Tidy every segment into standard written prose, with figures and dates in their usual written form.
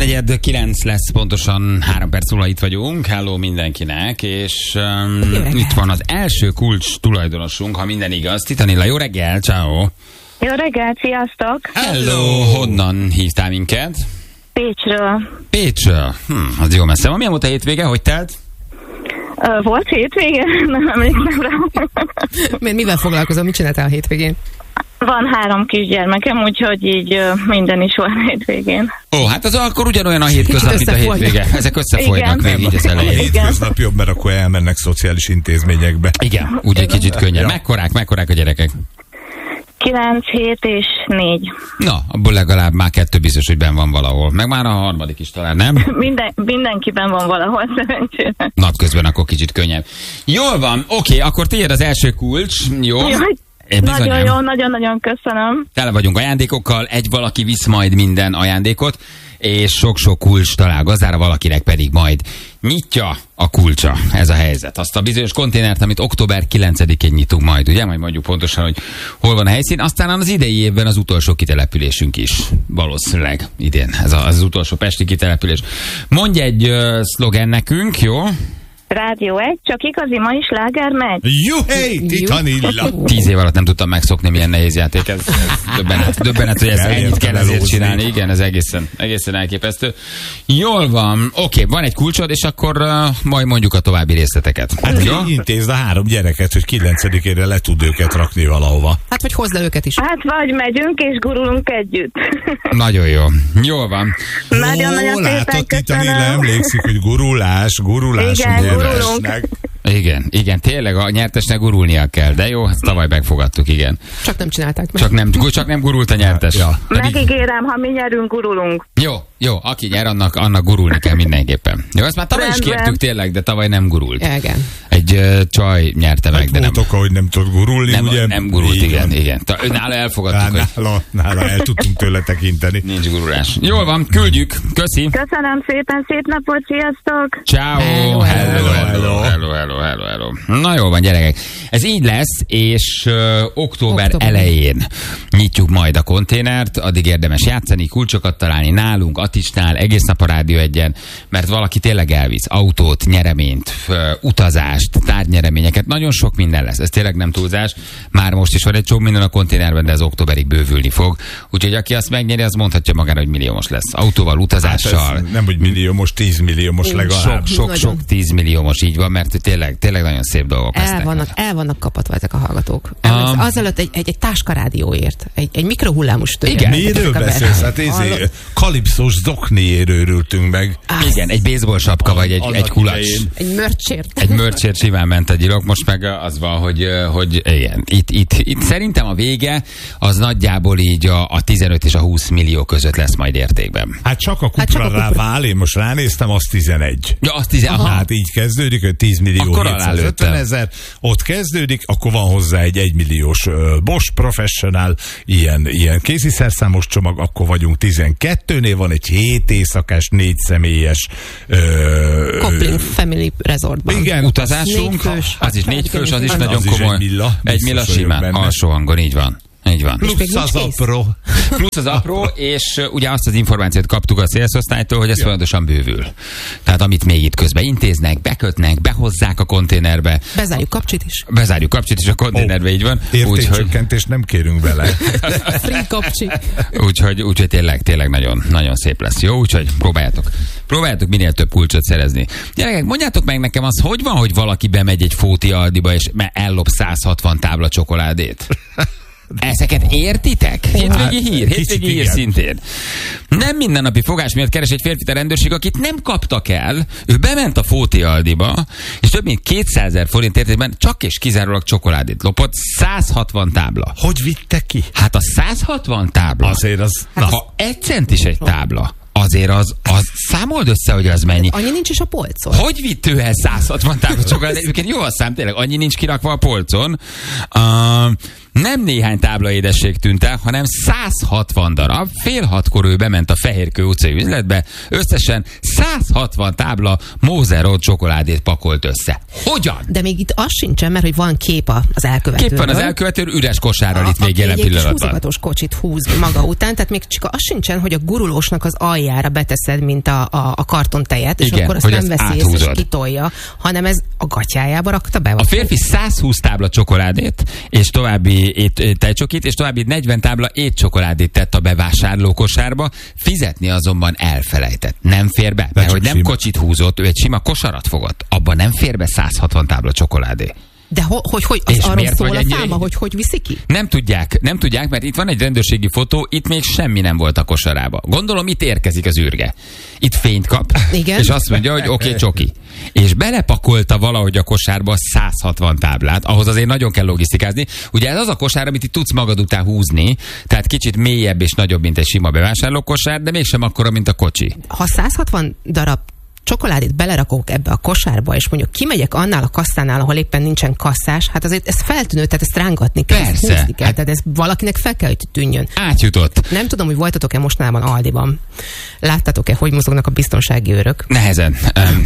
9 lesz, pontosan 3 perc múlva itt vagyunk. Hello mindenkinek, és itt van az első kulcs tulajdonosunk, ha minden igaz. Titanilla, jó reggel, ciao. Jó reggelt, sziasztok! Hello! Honnan hívtál minket? Pécsről. Pécsről? Az jó messze van. Milyen volt a hétvége? Hogy telt? Volt hétvége? Nem emlékszem rá. Mivel foglalkozom? Mit csináltál a hétvégén? Van 3 kisgyermekem, úgyhogy így minden is volt hétvégén. Ó, hát az akkor ugyanolyan a hétköznap, mint a hétvége. Ezek összefolynak még így az elején. A hétköznap jobb, mert akkor elmennek szociális intézményekbe. Igen, úgy egy kicsit könnyebb. Mekkorák a gyerekek? 9, 7 és 4. Na, abból legalább már 2 biztos, hogy benn van valahol. Meg már a 3. is talán, nem? Mindenkiben van valahol, szerencsére. Napközben akkor kicsit könnyebb. Jól van, oké, akkor tiéd az első kulcs, jó? Nagyon-nagyon köszönöm. Tele vagyunk ajándékokkal, egy valaki visz majd minden ajándékot, és sok-sok kulcs talál gazdára, valakinek pedig majd nyitja a kulcsa. Ez a helyzet. Azt a bizonyos konténert, amit október 9-én nyitunk majd, ugye? Majd mondjuk pontosan, hogy hol van a helyszín. Aztán az idei évben az utolsó kitelepülésünk is. Valószínűleg idén. Ez az utolsó pesti kitelepülés. Mondj egy szlogen nekünk, jó? Rádió 1, csak igazi ma is sláger megy. Juhé, Titanilla! 10 év alatt nem tudtam megszokni, milyen nehéz játék. Ez döbbenet, hogy ezt ennyit kell ezért csinálni. Igen, ez egészen elképesztő. Jól van. Oké, van egy kulcsod, és akkor majd mondjuk a további részleteket. Hát jó? Intézd a 3 gyereket, hogy 9-ére le tud őket rakni valahova. Hát, vagy hozd le őket is. Hát, vagy megyünk és gurulunk együtt. Nagyon jó. Jól van. Nagyon-nagyon szépen látod, köszönöm. Titanilla, emlékszik, hogy gurulás. Igen, tényleg a nyertesnek gurulnia kell, de jó, ezt tavaly megfogadtuk, igen. Csak nem csinálták meg. Csak nem gurult a nyertes. Ja. Megígérem, ha mi nyerünk, gurulunk. Jó, aki nyer, annak gurulni kell mindenképpen. Jó, ezt már tavaly is kértük tényleg, de tavaly nem gurult. Igen. Egy csaj nyerte meg, de nem. Volt oka, hogy nem tud gurulni, ugye? Nem gurult, igen. Nála elfogadtuk, hogy... Nála el tudtunk tőle tekinteni. Nincs gurulás. Jól van, küldjük. Köszi. Köszönöm szépen, szép napot, sziasztok! Ciao. Hello. Na jól van, gyerekek. Ez így lesz, és október elején nyitjuk majd a konténert, addig érdemes játszani, kulcsokat találni nálunk, Atisnál, egész nap a Rádió 1-en, mert valaki tényleg elvisz autót, nyereményt, utazást, tárgynyreményeket, nagyon sok minden lesz, ez tényleg nem túlzás. Már most is van egy csomó minden a konténerben, de az októberig bővülni fog. Úgyhogy aki azt megnyeri, az mondhatja magára, hogy milliómos lesz. Autóval, utazással. Hát nem, hogy milliómos, 10 milliómos legalább. Sok 10 milliómos, így van, mert tényleg nagyon szép dolgok lesznek. El vannak kapatva ezek a hallgatók. Azelőtt egy táskarádióért, egy mikrohullámos tőle. Igen. Miről beszélsz? Hát kalipszós zokniért örültünk meg. Igen, egy baseball sapka, vagy egy kulacs. Egy mörcsért. Egy mörcsért simán ment a gyilok, most meg az van, hogy igen. Itt szerintem a vége az nagyjából így a 15 és a 20 millió között lesz majd értékben. Hát csak a kupra rávál, én most ránéztem, az 11. Ja, az 11. Hát így kezdődik, hogy 10 millió 750 000, ott kezdődik, akkor van hozzá egy 1 milliós Bosch Professional, ilyen kéziszerszámos csomag, akkor vagyunk 12-nél, van egy 7 éjszakás, 4 személyes Coupling Family Resortban. Igen, utazásunk, az is 4 fős, az is nagyon komoly. Egy milla simán, alsó hangon, így van. Plusz az apró, és ugye azt az információt kaptuk a szélszosztálytól, hogy ez folyamatosan bővül. Tehát amit még itt közben intéznek, bekötnek, behozzák a konténerbe. Bezárjuk kapcsit is. A konténerbe, így van. Értékcsökkentést nem kérünk bele. Free kapcsi. Úgyhogy tényleg nagyon, nagyon szép lesz. Jó, úgyhogy próbáljátok minél több kulcsot szerezni. Gyerekek, mondjátok meg nekem azt, hogy van, hogy valaki bemegy egy Fóti Aldiba, és ellop 160 tábla csokoládét? Ezeket értitek? Hétvégi hír szintén. Nem mindennapi fogás miatt keres egy férfit a rendőrség, akit nem kaptak el. Ő bement a Fóti Aldiba, és több mint 200 000 forint értékben csak és kizárólag csokoládét lopott. 160 tábla. Hogy vitte ki? Hát a 160 tábla. Azért az... Ha 1 centis egy tábla, azért az számold össze, hogy az mennyi. Annyi nincs is a polcon. Hogy vitt ő el 160 tábla csokoládét? Egyébként jó a szám, tényleg annyi nincs kirakva a polcon. Nem néhány tábla édesség tűnt el, hanem 160 darab. Fél 6-kor ő bement a Fehérkő utcai üzletbe, összesen 160 tábla Moser csokoládét pakolt össze. Hogyan? De még itt az sincsen, mert hogy van kép az elkövetőről. Kép van az elkövetőről, üres kosárral itt még jelen pillanatban. Egy húzogatos kocsit húz maga után, tehát még csak az sincsen, hogy a gurulósnak az aljára beteszed, mint a kartontejet, és igen, akkor azt nem veszi észre, és kitolja, hanem ez a gatyájába rakta be. A férfi 120 tábla csokoládét, és további tejcsokit, és további 40 tábla étcsokoládét tett a bevásárló kosárba, fizetni azonban elfelejtett. Nem fér be, mert hogy nem kocsit húzott, ő egy sima kosarat fogott. Abban nem fér be 160 tábla csokoládé. De hogy az arról szól a száma, hogy viszi ki? Nem tudják, mert itt van egy rendőrségi fotó, itt még semmi nem volt a kosarába. Gondolom, itt érkezik az űrge. Itt fényt kap, igen. És azt mondja, hogy oké, csoki. És belepakolta valahogy a kosárba 160 táblát, ahhoz azért nagyon kell logisztikázni. Ugye ez az a kosár, amit itt tudsz magad után húzni, tehát kicsit mélyebb és nagyobb, mint egy sima bevásárlókosár, de mégsem akkora, mint a kocsi. Ha 160 darab csokoládét belerakok ebbe a kosárba, és mondjuk kimegyek annál a kasszánál, ahol éppen nincsen kasszás, hát azért ez feltűnő, tehát ezt rángatni kell, ezt húzni kell, tehát ez valakinek fel kell, hogy tűnjön. Átjutott. Nem tudom, hogy voltatok-e mostanában Aldiban. Láttatok-e, hogy mozognak a biztonsági őrök? Nehezen.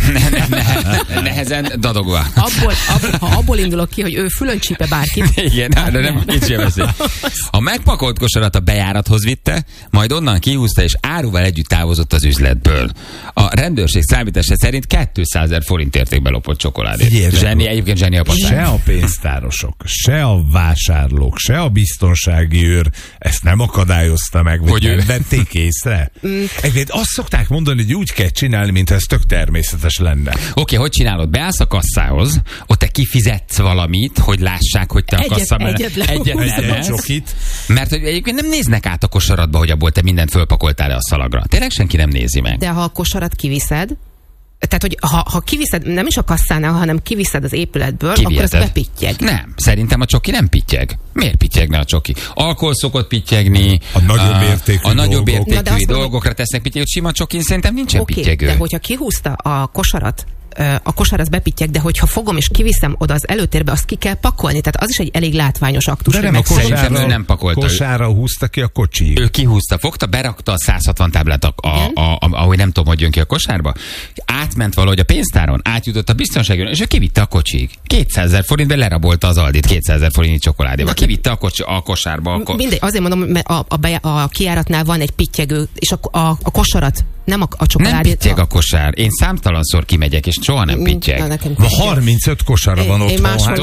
Nehezen dadogva. Ha abból indulok ki, hogy ő fülön csípe bárkit. Igen, de nem kicsi veszély. A megpakolt kosarat a bejárathoz vitte, majd onnan kihúzta, és áruval együtt távozott az üzletből. A rendőrség számítása szerint 200 000 forint értékben lopott csokoládét. Egyébként zseni a patán. Se a pénztárosok, se a vásárlók, se a biztonsági őr ezt nem akadályozta meg, hogy nem vették észre. Egyébként azt szokták mondani, hogy úgy kell csinálni, mintha ez tök természetes lenne. Oké, hogy csinálod? Beállsz a kasszához, ott te kifizetsz valamit, hogy lássák, hogy te a kasszában egyet csokit. Mert hogy egyébként nem néznek át a kosaratba, hogy abból te mindent fölpakoltál-e a szalagra. Tényleg senki nem nézi meg. De ha a kosarat kiviszed, tehát, hogy ha kiviszed, nem is a kasszánál, hanem kiviszed az épületből, akkor az bepittyeg. Nem, szerintem a csoki nem pittyeg. Miért pittyegne a csoki? Alkohol szokott pittyegni. A nagyobb értékű dolgokra tesznek pittyeg, hogy sima csokin szerintem nincsen pittyegő. De hogyha kihúzta a kosarat, a kosár az bepittyeg, de hogyha fogom és kiviszem oda az előtérbe, azt ki kell pakolni. Tehát az is egy elég látványos aktus. De szerintem ő nem pakolta. Kosárra húzta ki a kocsi. Ő kihúzta, fogta, berakta a 160 táblát, ahogy nem tudom, hogy jön ki a kosárba. Átment valahogy a pénztáron, átjutott a biztonságon, és ő kivitte a kocsig. 200 000 forintbe lerabolta az Aldit 200 000 forintnyi csokoládéba. Kivitte a kosárba. Mindegy, azért mondom, mert a kijáratnál van egy pittyegő, és a kosarat, nem a csokoládét. Nem pittyeg a kosár. Én számtalanszor kimegyek, és soha nem pittyeg. 35 kosara van otthon.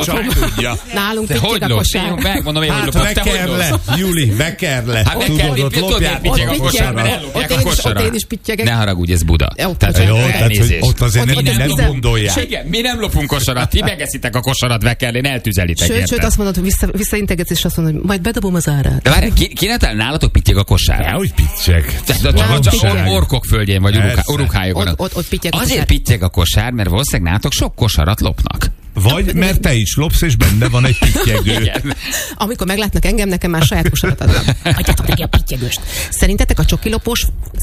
Nálunk pittyeg a kosár. Megmondom én, hogy veker le, Juli, veker le. Tudod, ott pittyeg a kosár, mert ellopják a kosarat. Ott én is pittyegek. Ne haragudj, ez Buda. Ott azért nem gondolják. Mi nem lopunk kosarat, ti megeszitek a kosarat vekerlén, eltüzelitek. Sőt, azt mondod, hogy visszaintegetsz, és azt mondod, hogy majd bedobom az árát. De várj, kinek nálatok pittyeg a kosár? Nehogy pittyeg. Orkok földjén vagy Urukhájokon. Ott pittyeg a kosár. Azért pittyeg a kosár, mert valószínűleg nálatok sok kosarat lopnak. Vagy mert te is lopsz, és benne van egy pittyegő. Amikor meglátnak engem, nekem már saját kosarat adnak. Adjátok neki a pittyegőst. Szerintetek a csokilopós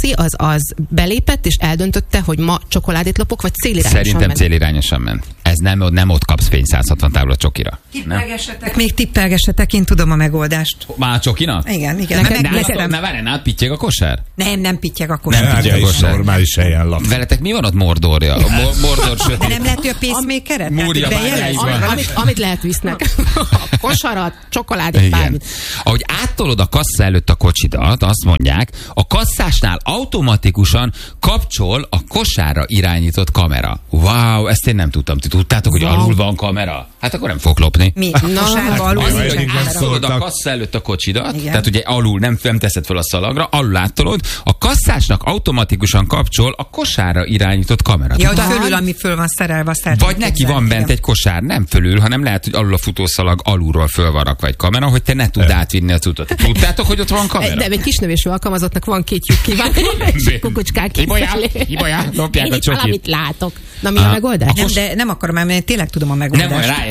az belépett, és eldöntötte, hogy ma csokoládét lopok, vagy célirányosan ment? Szerintem célirányosan ment. Ez nem ott kapsz pénzt 160 tábla csokira. Tippelgessetek, én tudom a megoldást. Már a csokinak? Igen. Ne várj, pittyeg a kosár? Nem pittyeg a kosár. Nem pittyeg a kosár. Normális helyen lap. Veletek mi van ott Mordorja? Mordor sötét. Nem lehet, hogy a pacemaker-et? Amit lehet visznek. A kosarat, csokoládét, bármit. Ahogy áttolod a kassa előtt a kocsidat, azt mondják, a kasszásnál automatikusan kapcsol a kosárra irányított kamera. Wow, ezt én nem tudtam. Ti tudtátok, hogy alul van kamera? Hát akkor nem fog lopni. Mi? Kosárba alul van. Áttolod a kassa előtt a kocsidat, tehát ugye alul nem teszed fel a szalagra, alul áttolod, a kasszásnak automatikusan kapcsol a kosárra irányított kamera. Ja, hogy fölül, ami föl van szerelve, azt vagy neki van bent egy kosár, nem fölül, hanem lehet, hogy alul a futószalag alulról föl van rakva egy kamera, hogy te ne tudd átvinni a cuccot. Tudtátok, hogy ott van kamera? De egy kisnövésű alkalmazottnak van két lyuk kívánni, és kukucskák kifelé. Hibolyá, lopják a csokit. Valamit látok. Na mi a megoldás? De nem akarom elmenni, tényleg tudom a megoldást.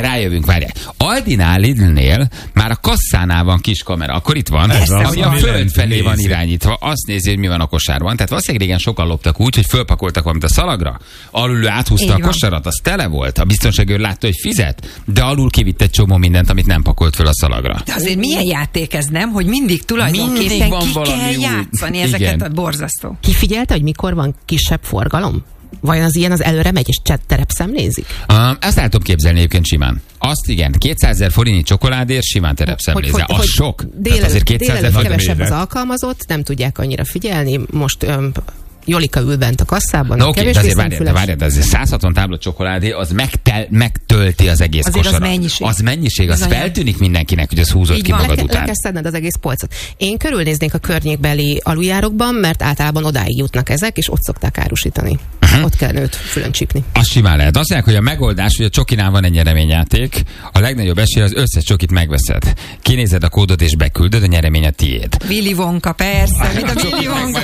rájövünk, várjál. Aldinál, Lidlnél már a kasszánál van kis kamera, akkor itt van, ami a föld felé van irányítva, azt nézi, hogy mi van a kosárban. Tehát valószínűleg régen sokan loptak úgy, hogy fölpakoltak valamit a szalagra, alul áthúzta a kosarat, az tele volt, a biztonságőr látta, hogy fizet, de alul kivitt egy csomó mindent, amit nem pakolt föl a szalagra. De azért milyen játék ez, nem? Hogy mindig tulajdonképpen ki kell játszani ezeket a borzasztó. Kifigyelte, hogy mikor van kisebb forgalom? Vajon az ilyen az előre megy és terepszemlézik? Ezt el tudom képzelni egyébként simán. Azt igen, 200 000 forintnyi csokoládért simán terepszemlézze. Az sok. Azért 200 000 kevesebb az alkalmazott, nem tudják annyira figyelni. Most Jolika ül bent a kasszában. Na oké, de azért várjál, de azért 160 tábla csokoládé, az megtölti az egész azért kosarat. Az mennyiség. Az feltűnik mindenkinek, hogy az húzott ki magad után. Le kell szedned az egész polcot. Én körülnéznék a környékbeli aluljárokban, mert általában odáig jutnak ezek, és ott szokták árusítani. Ott kell őt fülön csípni. Az simán lehet. Azt mondják, hogy a megoldás, hogy a csokinál van egy nyereményjáték, a legnagyobb esély az összes csokit megveszed. Kinézed a kódot és beküldöd, a nyeremény a tiéd. Willy Wonka, persze. A Willy Wonka,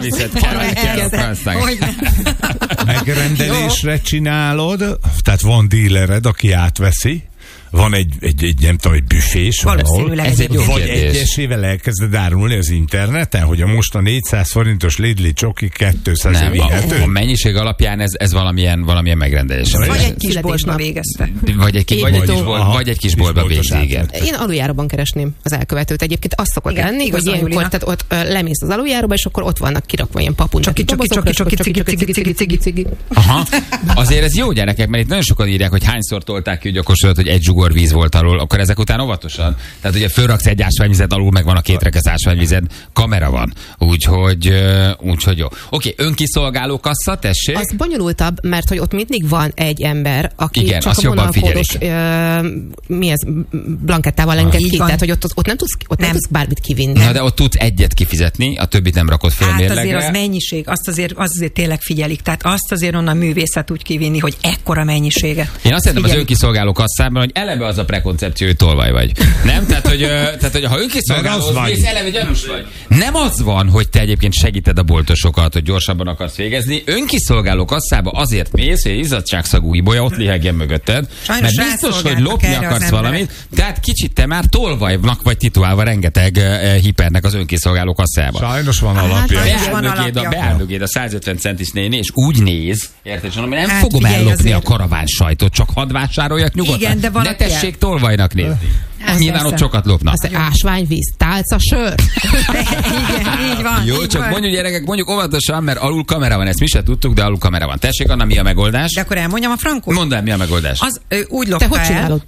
Megrendelésre csinálod, tehát van dílered, aki átveszi, van egy nem tudom, egy büfés valahol, vagy egyesével elkezded árulni az interneten, hogy a most a 400 forintos Lidli csoki 200 vihető. A mennyiség alapján ez valamilyen megrendelés. Vagy egy kis boltba végezte. Vagy egy kis boltba végzi, igen. Én aluljáróban keresném az elkövetőt. Egyébként azt szokott lenni, hogy ilyenkor ott lemész az aluljáróba, és akkor ott vannak kirakva ilyen papucsok. Csoki. Aha. Azért ez jó, gyerekek, mert itt nagyon sokan írják, hogy hányszor tolták ki a kosarat, hogy egy zsugor víz volt alól, akkor ezek után óvatosan. Tehát ugye fölraksz egy ásványvizet, alul meg van a 2 rekesz ásványvized, kamera van. Úgyhogy jó. Oké, önkiszolgáló kassa, tessék. Az bonyolultabb, mert hogy ott mindig van egy ember, aki igen, csak a vonalkódos blankettával enged ki. Tehát, hogy ott nem tudsz bármit kivinni. Na, de ott tudsz egyet kifizetni, a többit nem rakod föl a mérlegre. Azért az mennyiség, azt azért tényleg figyelik. Tehát azt azért onnan művészet úgy kivinni, hogy ekkora mennyiséget. Én azt hiszem az önkiszolgáló kasszában, hogy eleve az a prekoncepció, hogy tolvaj vagy. Nem? Tehát, hogy ha önkiszolgálóhoz mész, eleve gyanús vagy. Nem az van, hogy te egyébként segíted a boltosokat, hogy gyorsabban akarsz végezni. Önkiszolgáló kasszába azért mész, hogy izzadságszagú ibolya ott lihegjen mögötted. Sajnos, mert biztos, hogy lopni akarsz valamit, tehát kicsit te már tolvajnak vagy titulálva rengeteg hipernek az önkiszolgáló kasszába. Sajnos van alapja. Beállnögéd a 150 centis néni, és úgy néz, érted, hogy nem fogom ellopni a karaván sajtot, csak hadd vásároljak nyugodtan. Igen, de van ne tessék tolvajnak nézni. Nyilván ott sokat lopnak. Az ásványvíz, tálca, sör. Igen, így van. Jó, csak mondjuk gyerekek, mondjuk óvatosan, mert alul kamera van, ezt mi se tudtuk, de alul kamera van. Tessék, Anna, mi a megoldás? De akkor elmondjam a frankót. Mondd el, mi a megoldás. Az úgy lopta el. Te hogy csinálod?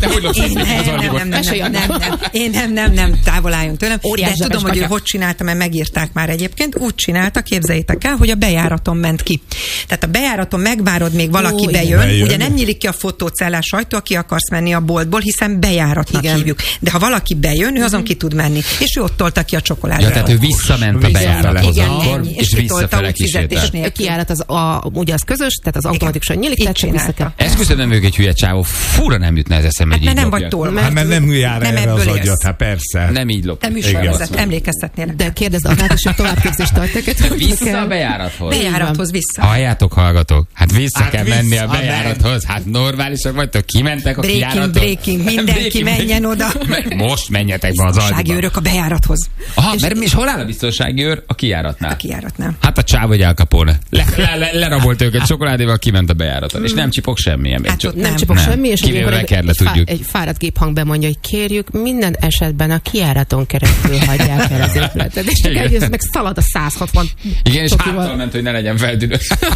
Nem, távol álljon tőlem. De tudom, hogy ő hogy csinálta, mert megírták már egyébként. Úgy csinálta, képzeljétek el, hogy a bejáraton ment ki. Tehát a bejáraton megvárod, még valaki bejön. Ugye nem nyílik ki a fotócellás ajtó, aki akarsz menni a boltból, hiszen bejáratnak hívjuk. De ha valaki bejön, ő azon ki tud menni. És ő ott tolta ki a csokoládét. Ja, tehát ő visszament a bejárathoz akkor, és visszafele kísérte. A kijárat ugye az közös, tehát az automatikusan nyílik, tehát vissza kell. Esküszöm, ők egy hülye csávó, fura nem jutna ez eszembe, hogy így nem lopjak. vagy tolva. Hát mert nem jár erre az agyat, hát persze. Nem így lop. Te műsorvezet, emlékeztetnél. De kérdezd Annát is, hogy továbbképzést tart. Vissza a bejárathoz. Bejárathoz vissza. Halljátok, hallgatók. Hát vissza kell menni a bejárathoz. Hát normálisak vagytok, kimentek a kijáraton. Breaking, mindenki menjen oda. Most menjetek be az aldiba. Biztonsági őrök a bejárathoz. Aha, és hol áll a biztonsági őr? A kijáratnál. A kijáratnál. Hát a csáv vagy Al Capone. Lerabolt őket csokoládéval, kiment a bejáraton. És nem csipog semmi. Nem csipog semmi, és egy fáradt géphang bemondja, hogy kérjük, minden esetben a kijáraton keresztül hagyják el az épületet. És csak eljössz, meg szalad a 160. Igen, és háttal ment, hogy ne legyen feltűnő.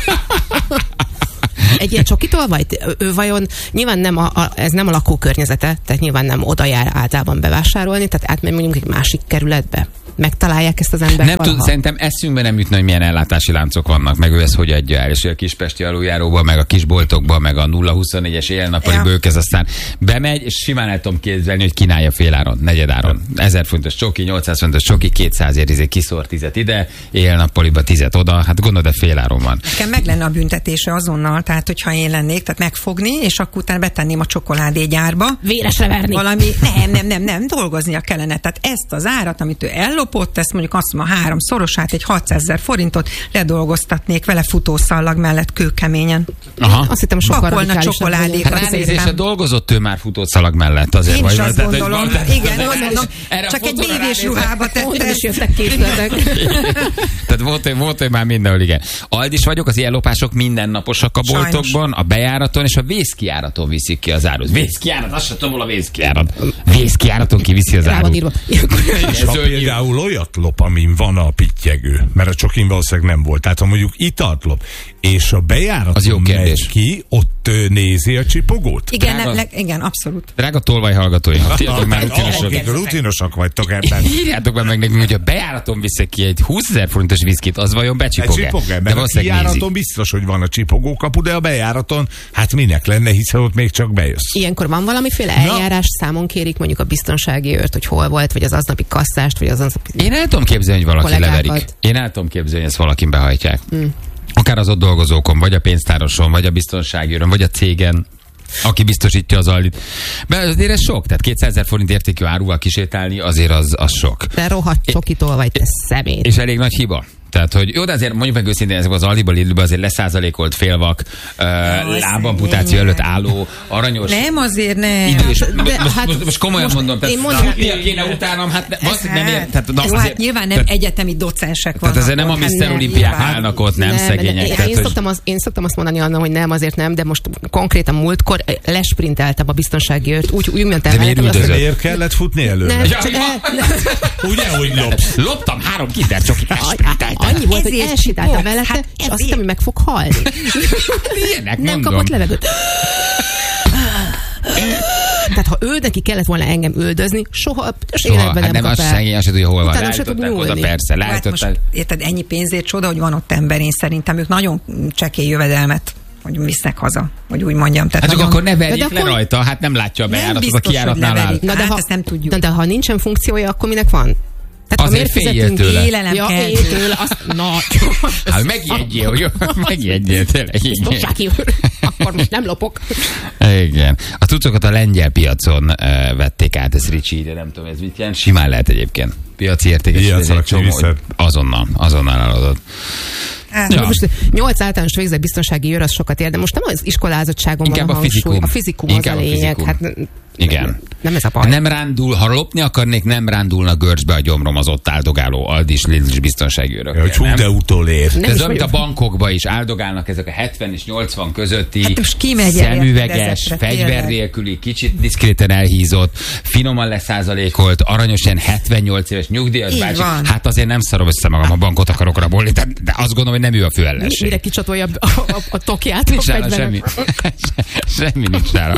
Egy ilyen csokitól vagy? Ő vajon nyilván ez nem a lakókörnyezete, tehát nyilván nem oda jár általában bevásárolni, tehát átmegy mondjuk egy másik kerületbe. Megtalálják ezt az embert. Nem tudom, szerintem eszünkbe nem jutna, hogy milyen ellátási láncok vannak, meg ő ezt hogy adja el, és a kispesti aluljáróban, meg a kisboltokban, meg a 0-24-es éjjel-nappaliból ők ez aztán bemegy, és simán el tudom képzelni, hogy kínálja féláron, negyedáron. 1000 fontos csoki, 800 fontos csoki, 200-ért kiszór 10 ide, éjjel-nappaliba 10 oda, hát gondolod, de féláron van. Nekem meg lenne a büntetése azonnal, tehát hogyha én lennék, tehát megfogni, és akkor utána betenném a csokoládégyárba. Véresre verni. Valami, nem, dolgoznia kellene. Tehát ezt az árat, amit ő ellop, lopott, ezt mondjuk azt mondom, 3-szorosát, egy 600 000 forintot ledolgoztatnék vele futószallag mellett kőkeményen. Aha. Azt hittem, sokkal pakolna csokoládékat. Ránézésre dolgozott ő már futószalag mellett azért. Én is azt gondolom. Igen, gondolom. Csak egy bévés ruhába tette. És jöttek készletek. Tehát volt ő már mindenhol, igen. Aldis vagyok, az ilyen lopások mindennaposak a boltokban, a bejáraton és a vészkijáraton viszik ki az árut. Vészkijárat, azt sem tudom, hol a vészkijárat. Vészkijáraton kiviszi az árut. És ha például olyat lop, amin van a pittyegő, mert a csokin valószínűleg nem volt, tehát ha mondjuk italt lop, és a bejáraton megy ki, ott nézi a csipogót? Igen, abszolút. Drága tolvajhallgatói, már rutinosak vagytok ebben. Írjátok be meg nekünk, hogy a bejáraton viszik ki egy 20 000 forintos viszkit, az vajon becsipog-e? Mert a kijáraton biztos, hogy van a csipogókapu, de a bejáraton, hát minek lenne, hiszen ott még csak bejössz. Ilyenkor van valamiféle eljárás, számon kérik mondjuk a biztonsági őrt, hogy hol volt, vagy az aznapi kasszást, vagy az aznapi... Én el tudom képzelni, hogy valaki leverik. Én el tudom képzelni, hogy ezt valakin behajtják. Akár az ott dolgozókon, vagy a pénztároson, vagy a biztonsági őrön, vagy a cégen, aki biztosítja az Aldit. Azért ez sok, tehát 200 000 forint értékű áruval kisétálni, azért az sok. De rohadt csokitól vagy, te szemét. És elég nagy hiba. Tehát, hogy jó, de azért mondjuk meg őszintén, ezek az Aldiba, Lidlbe azért leszázalékolt félvak, lábamputáció előtt álló, aranyos. Nem, azért nem. Idős. Most komolyan mondom, tudnia kéne utánam, hát nem ér. Hát nyilván nem egyetemi docensek vannak. Tehát azért nem a Mr. Olimpiák állnak ott, nem szegények. Én szoktam azt mondani, Anna, hogy nem, azért nem, de most konkrétan múltkor lesprinteltem a biztonsági őrt, úgy mentem. De miért kellett futni előre? Ugye, hogy lopsz? Loptam 3 kinder csokit, lesprinteltem. Annyi volt, hogy elsétáltam mellette, és azt hiszem, hogy meg fog halni. Ilyenek, nem mondom. kapott levegőt. Tehát ha ő neki kellett volna engem üldözni, soha életben hát nem kap el. Az szegény, azt tudja, hol van. Utána se tud nyúlni. Persze, hát most, érted, ennyi pénzért csoda, hogy van ott ember, én szerintem ők nagyon csekély jövedelmet hogy visznek haza, hogy úgy mondjam. Tehát hát akkor ne verjék le rajta, hát nem látja a bejáratot, a kijáratnál áll. Ezt nem tudjuk. De ha nincsen funkciója, akkor minek van? Tehát azért féljél tőle. Élelem kell tőle. Hát megjegyél, hogy megjegyél tényleg. Akkor most nem lopok. Igen. A cuccokat a lengyel piacon vették át, ez Ricsi, de nem tudom, ez mit jelent. Simán lehet egyébként. Piaci értékesítések azonnal eladott. Ja. Most 8 általános végzett biztonsági őr, az sokat ér, de most nem az iskolázottságon van a hangsúly. A fizikum az a lényeg. Hát, igen. Nem ez a baj. Nem rándul, ha lopni akarnék, nem rándulna görcsbe a gyomrom az ott áldogáló Aldis, Lidl biztonsági őrök. Hogy hú, de utolér. De ez amit a bankokba is áldogálnak ezek a 70 és 80 közötti hát szemüveges, fegyver nélküli, kicsit diszkréten elhízott, finoman leszázalékolt, aranyosan 78 éves nyugdíjas bácsi. Hát azért nem szarom össze magam, a bankot akarok rabolni, de azt gondolom, hogy nem ő a fő ellenség. Mire kicsatolja a tokját? Nincs nála semmi. Semmi nincs nála.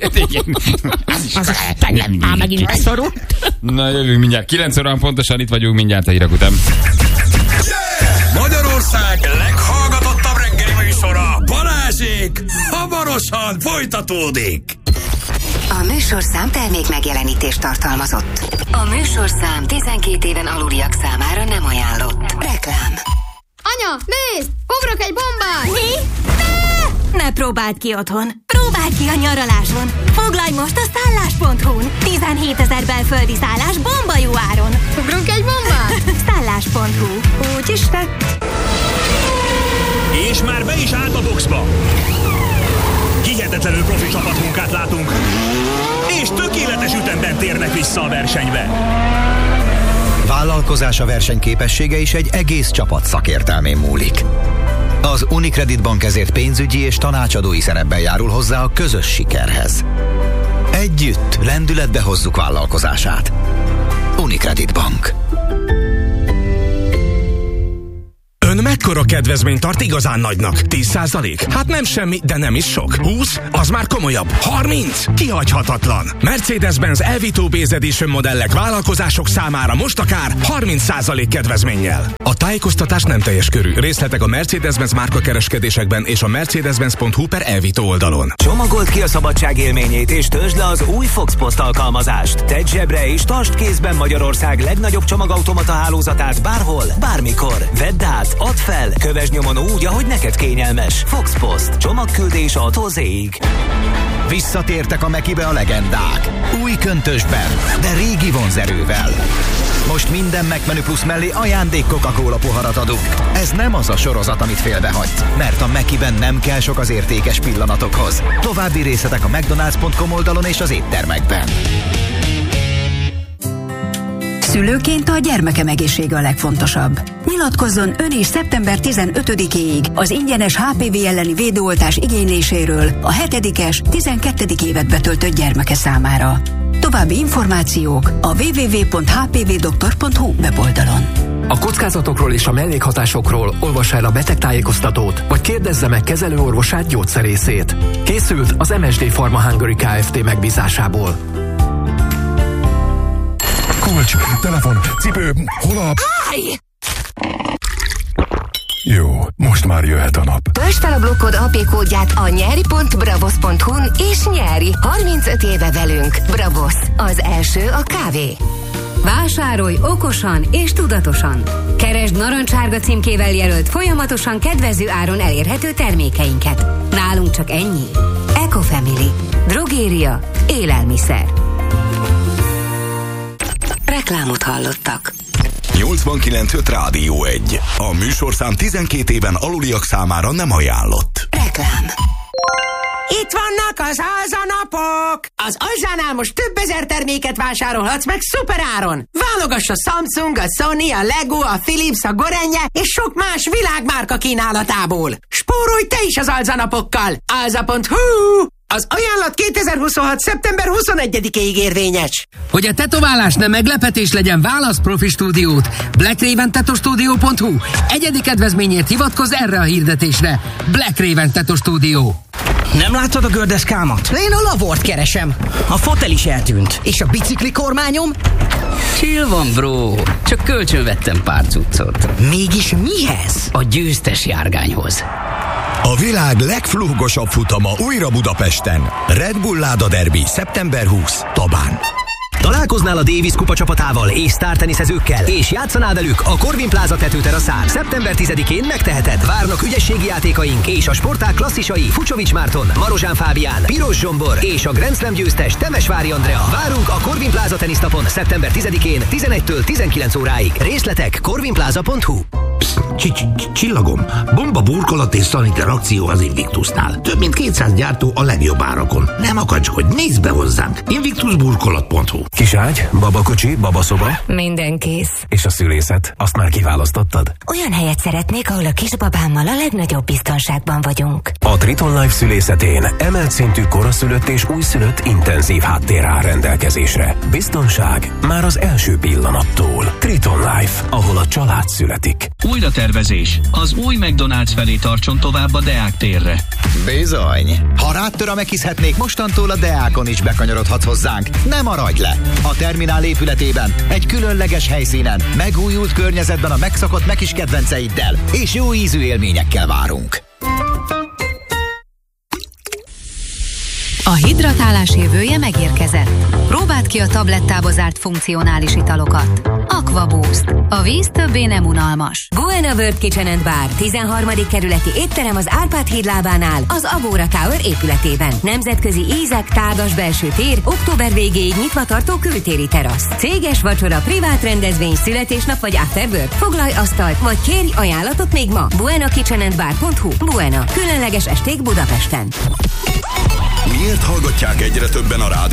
Nem megint beszorult. Na, jövünk mindjárt. 9 órán pontosan itt vagyunk mindjárt a hírek után. Magyarország leghallgatottabb reggeli műsora, Balázsék, hamarosan folytatódik. A műsorszám termék megjelenítést tartalmazott. A műsorszám 12 éven aluliak számára nem ajánlott. Reklám. Anya, nézd! Ugrok egy bombát! Mi? Ne próbáld ki otthon. Próbáld ki a nyaraláson. Foglalj most a szállás.hu-n. 17 000 belföldi szállás bomba jó áron. Ugrunk egy bombát? Szállás.hu. Úgy is lett. És már be is állt a boxba. Hihetetlenül profi csapatmunkát látunk. És tökéletes ütemben térnek vissza a versenybe. Vállalkozása versenyképessége is egy egész csapat szakértelmén múlik. Az Unicredit Bank ezért pénzügyi és tanácsadói szerepben járul hozzá a közös sikerhez. Együtt lendületbe hozzuk vállalkozását. Unicredit Bank. Ön mekkora kedvezményt tart igazán nagynak? 10%? Hát nem semmi, de nem is sok. 20? Az már komolyabb. 30? Kihagyhatatlan. Mercedes-Benz Elvito Base Edition modellek vállalkozások számára most akár 30% kedvezménnyel. A tájékoztatás nem teljes körű. Részletek a Mercedes-Benz márka kereskedésekben és a mercedes-benz.hu/Elvito oldalon. Csomagold ki a szabadság élményét és töltsd le az új Fox Post alkalmazást. Tedd zsebre és tartsd kézben Magyarország legnagyobb csomagautomata hálózatát bárhol, bármikor. Vedd át, add fel, el, kövess nyomon úgy, ahogy neked kényelmes. Fox Post. Csomagküldés A-tól Z-ig. Visszatértek a Mekibe a legendák. Új köntösben, de régi vonzerővel. Most minden McMenü Plus mellé ajándék Coca-Cola poharat adunk. Ez nem az a sorozat, amit félbehagysz, mert a Mekiben nem kell sok az értékes pillanatokhoz. További részletek a McDonald's.com oldalon és az éttermekben. Szülőként a gyermekem egészsége a legfontosabb. Nyilatkozzon ön is szeptember 15-éig az ingyenes HPV elleni védőoltás igényléséről a 7-es, 12. évet betöltött gyermeke számára. További információk a www.hpvdoktor.hu weboldalon. A kockázatokról és a mellékhatásokról olvassa el a betegtájékoztatót, vagy kérdezze meg kezelőorvosát, gyógyszerészét. Készült az MSD Pharma Hungary Kft. Megbízásából. Kulcs, telefon, cipő, hol a... Állj! Jó, most már jöhet a nap. Töltsd fel a blokkod AP kódját a nyeri.bravos.hu-n és nyeri 35 éve velünk. Bravos, az első a kávé. Vásárolj okosan és tudatosan. Keresd narancsárga címkével jelölt folyamatosan kedvező áron elérhető termékeinket. Nálunk csak ennyi. Ecofamily. Drogéria. Élelmiszer. Reklámot hallottak. 89.5 Rádió 1. A műsorszám 12 éven aluliak számára nem ajánlott. Reklám. Itt vannak az Alza-napok! Az Alzánál most több ezer terméket vásárolhatsz meg szuperáron! Válogass a Samsung, a Sony, a Lego, a Philips, a Gorenje és sok más világmárka kínálatából! Spórolj te is az Alza-napokkal! Alza.hu! Az ajánlat 2026. szeptember 21-ig érvényes. Hogy a tetoválás nem meglepetés legyen, válasz profi stúdiót. Black Raven Tattoo-Studio.hu. Egyedi kedvezményért hivatkozz erre a hirdetésre. Black Raven Tattoo Studio. Nem láttad a gördeszkámat? Én a lavort keresem. A fotel is eltűnt. És a bicikli kormányom? Chill van, bro. Csak kölcsönvettem pár cuccot. Mégis mihez? A győztes járgányhoz. A világ legflúgosabb futama újra Budapesten. Red Bull Láda Derby, szeptember 20. Tabán. Találkoznál a Davis kupa csapatával és sztárteniszezőkkel, és játszanál velük a Corvin Plaza tetőteraszán. Szeptember 10-én megteheted. Várnak ügyességi játékaink és a sportág klasszisai Fucsovics Márton, Marozsán Fábián, Piros Zsombor és a Grand Slam győztes Temesvári Andrea. Várunk a Corvin Plaza tenisztapon szeptember 10-én 11-től 19 óráig. Részletek corvinplaza.hu. Csillagom, bomba burkolat és szaniter akció az Invictusnál. Több mint 200 gyártó a legjobb árakon. Nem akacskodj, nézd be hozzánk. Invictusburkolat.hu. Kiságy, babakocsi, babaszoba. Minden kész. És a szülészet, azt már kiválasztottad? Olyan helyet szeretnék, ahol a kisbabámmal a legnagyobb biztonságban vagyunk. A Triton Life szülészetén emelt szintű koraszülött és újszülött intenzív háttér áll rendelkezésre. Biztonság már az első pillanattól. Triton Life, ahol a család születik. Újra tervezés. Az új McDonald's felé tartson tovább a Deák térre. Bizony. Ha rád tör a Mekizhetnék, mostantól a Deákon is bekanyarodhatsz hozzánk. Ne maradj le! A terminál épületében, egy különleges helyszínen, megújult környezetben a megszokott Mekis kedvenceiddel és jó ízű élményekkel várunk. A hidratálás jövője megérkezett. Próbáld ki a tablettába zárt funkcionális italokat. Aqua Boost. A víz többé nem unalmas. Buena World Kitchen & Bar. 13. kerületi étterem az Árpád híd lábánál, az Agora Tower épületében. Nemzetközi ízek, tágas belső tér, október végéig nyitva tartó kültéri terasz. Céges vacsora, privát rendezvény, születésnap vagy afterwork. Foglalj asztalt, vagy kérj ajánlatot még ma. buenakitchenandbar.hu. Buena. Különleges esték Budapesten. Miért hallgatják egyre többen a rádiót?